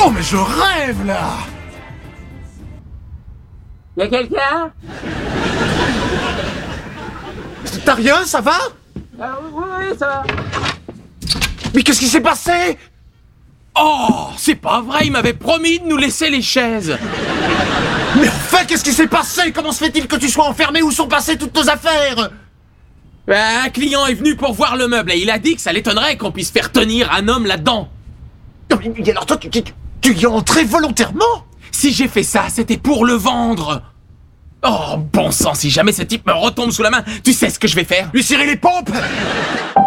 Oh mais je rêve là! Y'a quelqu'un? T'as rien, ça va? Oui, ça va. Mais qu'est-ce qui s'est passé? Oh, c'est pas vrai, il m'avait promis de nous laisser les chaises. Mais enfin, qu'est-ce qui s'est passé? Comment se fait-il que tu sois enfermé? Où sont passées toutes nos affaires? Un client est venu pour voir le meuble et il a dit que ça l'étonnerait qu'on puisse faire tenir un homme là-dedans. Non, mais alors toi, tu y es entré volontairement? Si j'ai fait ça, c'était pour le vendre. Oh, bon sang, si jamais ce type me retombe sous la main, tu sais ce que je vais faire? Lui cirer les pompes?